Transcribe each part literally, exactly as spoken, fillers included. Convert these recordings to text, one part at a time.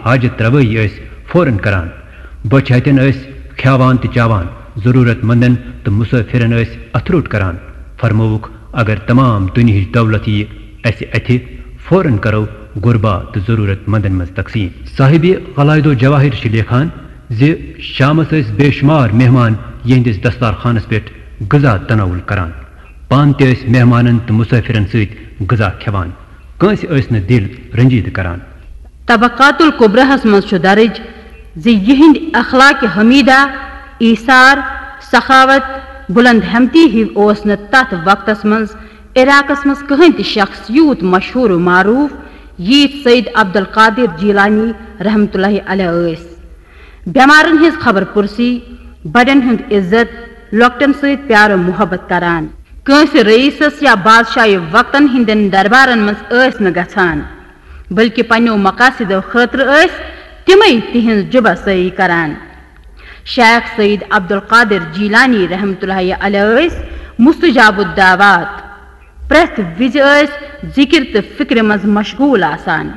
حاجت روی اس فوراً کران بچ ہتن اس کھیاوان تہ چاوان ضرورت مندن تو مسافرن اس اتھروٹ کران فرموک اگر تمام دنہچ دولت یہ اس اتھ فوراً کرو غربا تو ضرورت مندن مز تقسیم صاحب قلائد و جواہر چھ لیکھان زِ شامس اس بے شمار مہمان یہندس دستارخانس پہ غذا تناول کران پان تہ اس مہمانن تو مسافرن ست غذا کھیوان کنس اس نہ دل رنجید کران طبقات القبرہس مز درج زِ یہند اخلاق حمیدہ ایثار سخاوت بلند ہمتی ہی اوس نہ تت وقتس مز عراقس مز کہین تہ شخص یوت مشہور و معروف ییت سید عبد القادر جیلانی رحمۃ اللہ علیہ ٲسۍ بیمارن ہز خبر پرسی بڑن ہند عزت لۄکٹن ست پیار و محبت کران کٲنٛسہِ رئیسس یا بادشاہ وقتن ہندین دربارن مز ٲسۍ نہٕ گژھان بلکہ پننیو مقاصدو خاطر ٲسۍ تمے تہنز جبہ سٲری کران شیخ سید عبد القادر جیلانی رحمۃ اللہ علیہ ٲسۍ مستجاب الدعوات پرٛٮ۪تھ وِزِ ٲسۍ ذکر تہٕ فکر مز مشغول آسان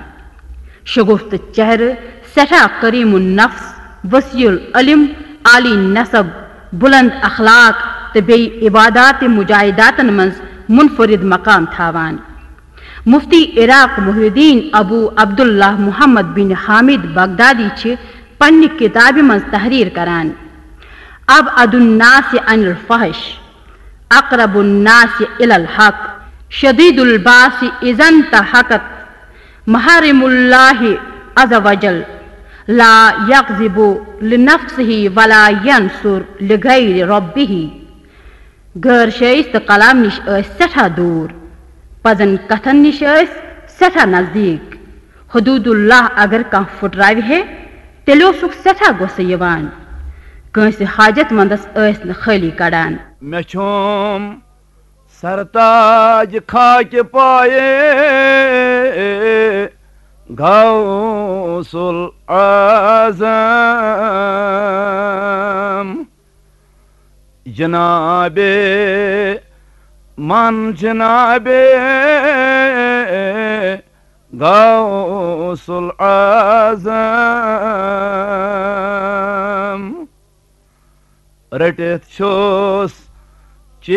شگفت چہرٕ سٹھاہ کریم النفس وسیع العلم عالی نسب بلند اخلاق تہٕ بیٚیہِ عبادات مجاہداتن مز منفرد مقام تھاوان مفتی عراق محی الدین ابو عبداللہ محمد بن حامد بغدادی چھ پنہ کتابہ مز تحریر کران ابعد الناس عن الفحش اقرب الناس الى الحق شدید الباس اذا انتهكت محارم اللہ عز وجل لا یغضب لنفسه ولا ینصر لغیر ربه غیر شائستہ کلام نش ٲسۍ سٹھاہ دور پزن کتھن نش ٲسۍ سٹھاہ نزدیک حدود اللہ اگر کانٛہہ پھٕٹراوِ ہے تیٚلہِ اوسُکھ سٹھاہ غصہٕ یِوان کٲنٛسہِ حاجت مندس ٲسۍ نہٕ خٲلی کڑان مےٚ چھوم سرتاج خاکہِ پایے غوث العظم جناب من جناب غوث العظم رٹت چھوس